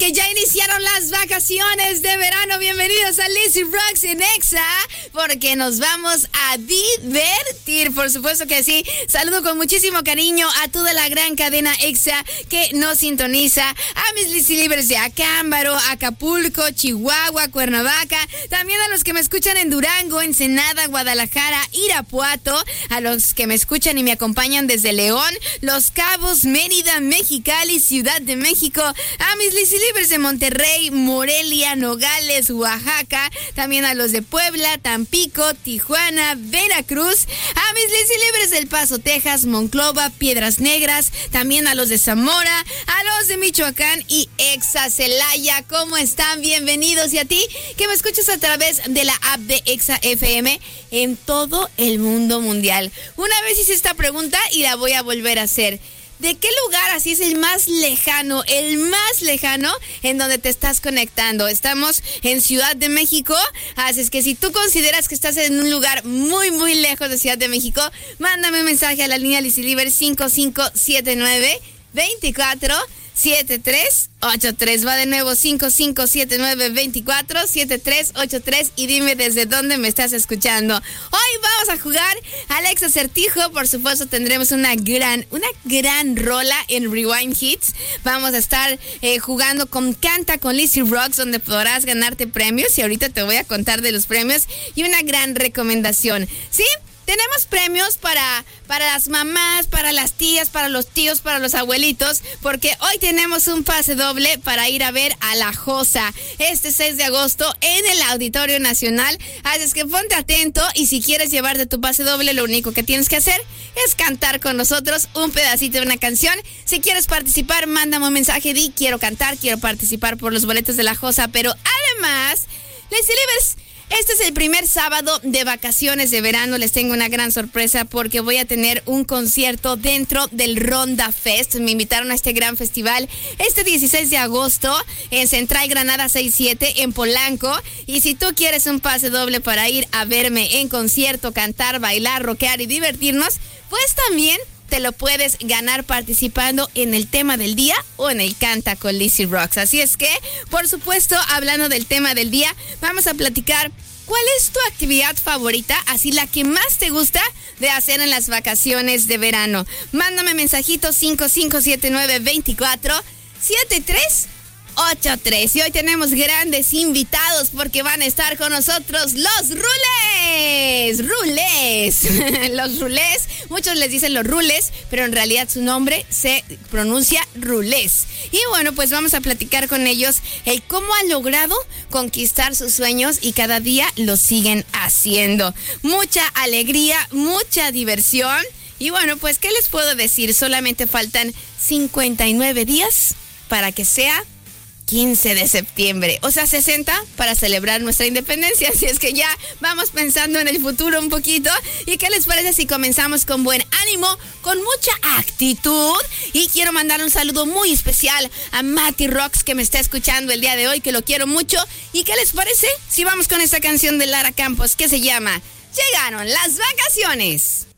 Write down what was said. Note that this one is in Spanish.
porque ya iniciaron las vacaciones de verano. Bienvenidos a Lizzy Rocks en Exa, porque nos vamos a divertir, por supuesto que sí. Saludo con muchísimo cariño a toda la gran cadena Exa que nos sintoniza, a mis Lizzy Libres de Acámbaro, Acapulco, Chihuahua, Cuernavaca, también a los que me escuchan en Durango, Ensenada, Guadalajara, Irapuato, a los que me escuchan y me acompañan desde León, Los Cabos, Mérida, Mexicali, Ciudad de México, a mis Lizzy Libres de Monterrey, Morelia, Nogales, Oaxaca, también a los de Puebla, Tampico, Tijuana, Veracruz, a mis Lizzy Libres del Paso, Texas, Monclova, Piedras Negras, también a los de Zamora, a los de Michoacán y Exa Celaya. ¿Cómo están? Bienvenidos. Y a ti que me escuchas a través de la app de Exa FM en todo el mundo mundial. Una vez hice esta pregunta y la voy a volver a hacer. ¿De qué lugar así es el más lejano en donde te estás conectando? Estamos en Ciudad de México, así es que si tú consideras que estás en un lugar muy, muy lejos de Ciudad de México, mándame un mensaje a la línea Lizzy Liber 5579 247383. Va de nuevo 5579-247383 y dime desde dónde me estás escuchando. Hoy vamos a jugar al Ex Acertijo. Por supuesto tendremos una gran rola en Rewind Hits. Vamos a estar jugando con Canta con Lizzy Rocks, donde podrás ganarte premios y ahorita te voy a contar de los premios y una gran recomendación. ¿Sí? Tenemos premios para las mamás, para las tías, para los tíos, para los abuelitos, porque hoy tenemos un pase doble para ir a ver a La Josa este 6 de agosto en el Auditorio Nacional. Así es que ponte atento y si quieres llevarte tu pase doble, lo único que tienes que hacer es cantar con nosotros un pedacito de una canción. Si quieres participar, mándame un mensaje, di quiero cantar, quiero participar por los boletos de La Josa, pero además, Lizzy Libres, este es el primer sábado de vacaciones de verano. Les tengo una gran sorpresa porque voy a tener un concierto dentro del Ronda Fest. Me invitaron a este gran festival este 16 de agosto en Central Granada 67 en Polanco. Y si tú quieres un pase doble para ir a verme en concierto, cantar, bailar, rockear y divertirnos, pues también te lo puedes ganar participando en el tema del día o en el Canta con Lizzy Rocks. Así es que, por supuesto, hablando del tema del día, vamos a platicar cuál es tu actividad favorita, así la que más te gusta de hacer en las vacaciones de verano. Mándame mensajito 5579-247383. Y hoy tenemos grandes invitados porque van a estar con nosotros los Rulés. Los Rulés, muchos les dicen los Rules, pero en realidad su nombre se pronuncia Rulés. Y bueno, pues vamos a platicar con ellos el cómo han logrado conquistar sus sueños y cada día lo siguen haciendo. Mucha alegría, mucha diversión. Y bueno, pues ¿qué les puedo decir? Solamente faltan 59 días para que sea 15 de septiembre, o sea 60 para celebrar nuestra independencia, así es que ya vamos pensando en el futuro un poquito. ¿Y qué les parece si comenzamos con buen ánimo, con mucha actitud? Y quiero mandar un saludo muy especial a Mati Rocks que me está escuchando el día de hoy, que lo quiero mucho. ¿Y qué les parece si vamos con esta canción de Lara Campos que se llama Llegaron las vacaciones?